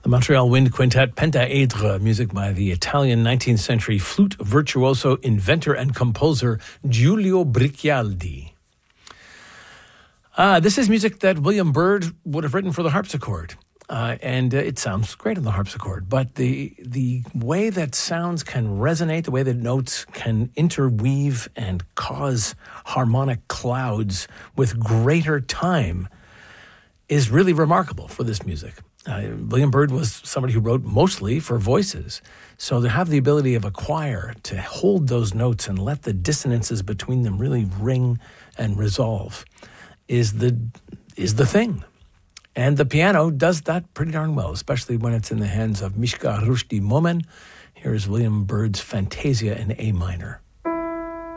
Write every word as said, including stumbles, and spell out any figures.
The Montreal Wind Quintet, Pentaedre, music by the Italian nineteenth century flute virtuoso, inventor, and composer Giulio Briccialdi. Uh, this is music that William Byrd would have written for the harpsichord. Uh, and uh, it sounds great on the harpsichord, but the the way that sounds can resonate, the way that notes can interweave and cause harmonic clouds with greater time is really remarkable for this music. Uh, William Byrd was somebody who wrote mostly for voices, so to have the ability of a choir to hold those notes and let the dissonances between them really ring and resolve is the is the thing. And the piano does that pretty darn well, especially when it's in the hands of Mishka Rushdie Momen. Here is William Byrd's Fantasia in A minor.